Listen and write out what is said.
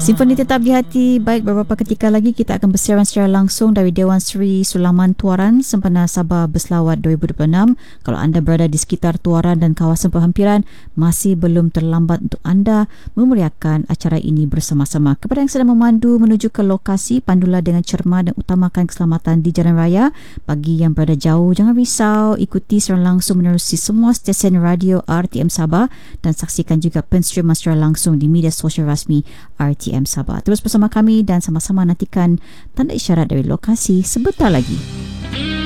Simfoni tetap di hati. Baik, beberapa ketika lagi kita akan bersiaran secara langsung dari Dewan Seri Sulaman Tuaran sempena Sabah Berselawat 2026. Kalau anda berada di sekitar Tuaran dan kawasan perhampiran, masih belum terlambat untuk anda memeriahkan acara ini bersama-sama. Kepada yang sedang memandu menuju ke lokasi, pandulah dengan cermat dan utamakan keselamatan di jalan raya. Bagi yang berada jauh, jangan risau, ikuti secara langsung menerusi semua stesen radio RTM Sabah dan saksikan juga penstreaman secara langsung di media sosial rasmi RTM Sabah. Terus bersama kami dan sama-sama nantikan tanda isyarat dari lokasi sebentar lagi.